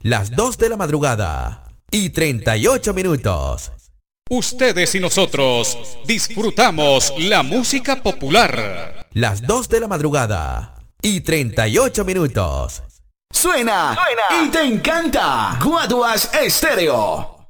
Las 2 de la madrugada y 38 minutos. Ustedes y nosotros disfrutamos la música popular. Las 2 de la madrugada y 38 minutos. Suena y te encanta. Guaduas Estéreo.